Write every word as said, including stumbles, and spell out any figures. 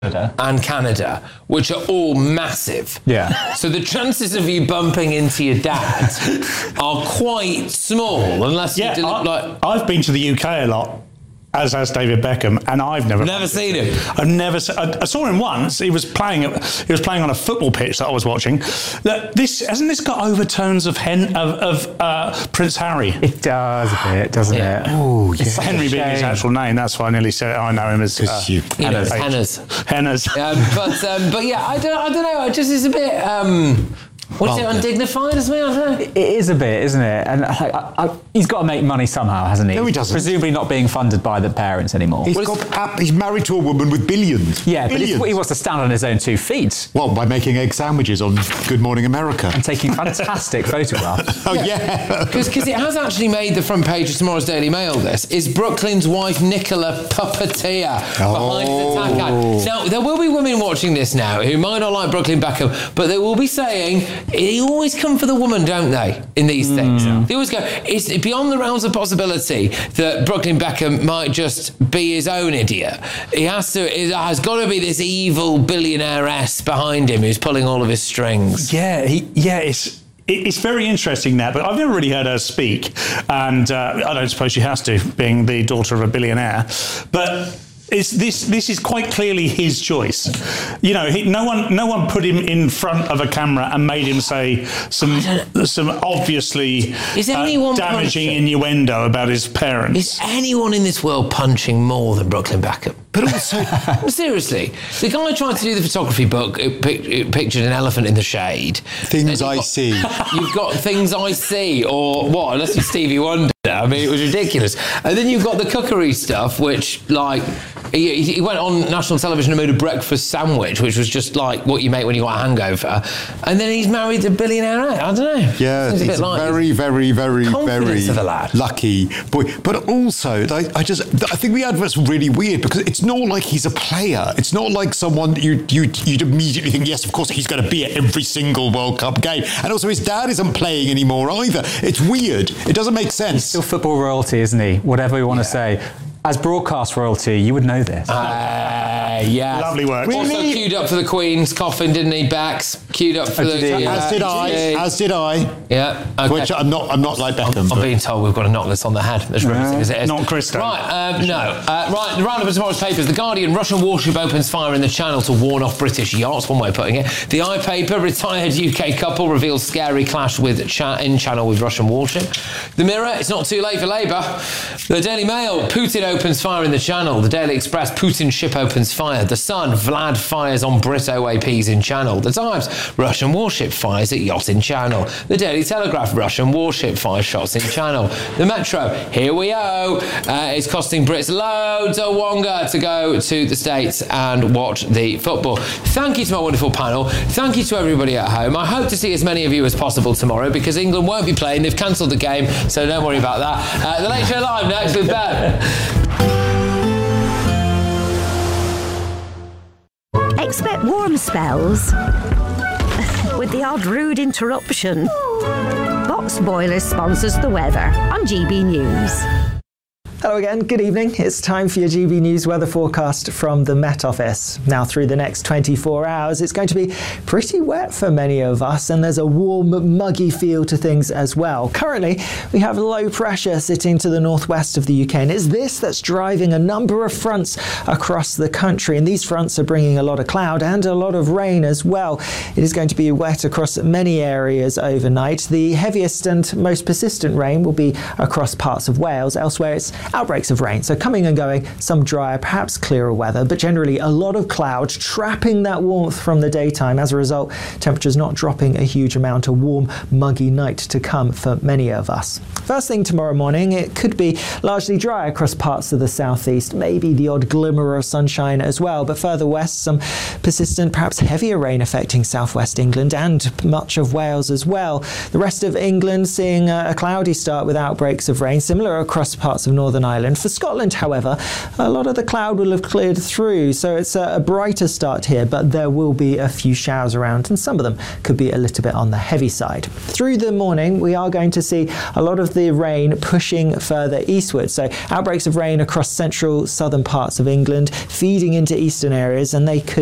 and Canada, which are all massive. Yeah. So the chances of you bumping into your dad are quite small, unless yeah, you do I, like. I've been to the U K a lot, as has David Beckham, and I've never Never seen him. I've never. Se- I, I saw him once. He was playing. He was playing on a football pitch that I was watching. That this hasn't this got overtones of hen, of, of uh, Prince Harry? It does a bit, doesn't Yeah. it? Oh, yeah. Henry being his actual name. That's why I nearly said it. I know him as uh, You know, H. Hennas. Hennas. Um, but um, but yeah, I don't I don't know. It just is a bit. Um, What's it, undignified as well? I don't know. It is a bit, isn't it? And like, I, I, he's got to make money somehow, hasn't he? No, he doesn't. Presumably not being funded by the parents anymore. He's, got, he's married to a woman with billions. Yeah, billions. but he wants to stand on his own two feet. Well, by making egg sandwiches on Good Morning America. And taking fantastic photographs. Oh, yeah. Because it has actually made the front page of tomorrow's Daily Mail, this, is Brooklyn's wife Nicola puppeteer behind Oh. his attack ad. Now, there will be women watching this now who might not like Brooklyn Beckham, but they will be saying, they always come for the woman, don't they, in these things? Mm. They always go, it's beyond the realms of possibility that Brooklyn Beckham might just be his own idiot. He has to, it has got to be this evil billionaire-ess behind him who's pulling all of his strings. Yeah, he, yeah, it's it's very interesting that, but I've never really heard her speak, and uh, I don't suppose she has to, being the daughter of a billionaire. But it's this this is quite clearly his choice. You know, he, no one no one put him in front of a camera and made him say some some obviously Is uh, anyone damaging punching? innuendo about his parents. Is anyone in this world punching more than Brooklyn Beckham? But also, seriously, the guy tried to do the photography book, it, pic- it pictured an elephant in the shade. Things I got, See. You've got Things I See, or what? Unless it's Stevie Wonder. I mean, it was ridiculous. And then you've got the cookery stuff, which, like, he, he went on national television and made a breakfast sandwich, which was just like what you make when you got a hangover. And then he's married a billionaire. I don't know. Yeah, Seems a he's bit a like very, very, very, very confidence of a lad. lucky boy. But also, I, I just, I think the advert's really weird because it's not like he's a player. It's not like someone you you you'd immediately think, yes, of course he's going to be at every single World Cup game. And also, his dad isn't playing anymore either. It's weird. It doesn't make sense. Still football royalty, isn't he? Whatever you want yeah. to say. As broadcast royalty, you would know this. Uh, yeah. Lovely work. Also Really? queued up for the Queen's coffin, didn't he? Backs queued up for Oh, the. did he? uh, As did I. As did I. Yeah. Okay. Which I'm not. I'm not like Beckham. I'm but- being told we've got to knock this on the head, as riveting as it is. Not Christo. Right, um, no. Uh, right, the roundup of tomorrow's papers. The Guardian, Russian warship opens fire in the Channel to warn off British yachts, one way of putting it. The iPaper, retired U K couple reveals scary clash with cha- in Channel with Russian warship. The Mirror, it's not too late for Labour. The Daily Mail, Putin opens fire in the Channel. The Daily Express, Putin ship opens fire. The Sun, Vlad fires on Brit O A Ps in Channel. The Times, Russian warship fires at yacht in Channel. The Daily Telegraph, Russian warship fires shots in Channel. The Metro, here we go. Uh, it's costing Brits loads of wonga to go to the States and watch the football. Thank you to my wonderful panel. Thank you to everybody at home. I hope to see as many of you as possible tomorrow because England won't be playing. They've cancelled the game, so don't worry about that. Uh, the Late Show Live next with Ben. Expect warm spells with the odd rude interruption. Box Boilers sponsors the weather on G B News. Hello again, good evening. It's time for your G B News weather forecast from the Met Office. Now through the next twenty-four hours, it's going to be pretty wet for many of us and there's a warm, muggy feel to things as well. Currently, we have low pressure sitting to the northwest of the U K and it's this that's driving a number of fronts across the country and these fronts are bringing a lot of cloud and a lot of rain as well. It is going to be wet across many areas overnight. The heaviest and most persistent rain will be across parts of Wales. Elsewhere, it's outbreaks of rain, so coming and going, some drier, perhaps clearer weather, but generally a lot of cloud trapping that warmth from the daytime. As a result, temperatures not dropping a huge amount, a warm, muggy night to come for many of us. First thing tomorrow morning, it could be largely dry across parts of the southeast, maybe the odd glimmer of sunshine as well, but further west, some persistent, perhaps heavier rain affecting southwest England and much of Wales as well. The rest of England seeing a cloudy start with outbreaks of rain, similar across parts of northern Northern Ireland. For Scotland, however, a lot of the cloud will have cleared through, so it's a, a brighter start here, but there will be a few showers around, and some of them could be a little bit on the heavy side. Through the morning, we are going to see a lot of the rain pushing further eastward, so outbreaks of rain across central, southern parts of England, feeding into eastern areas, and they could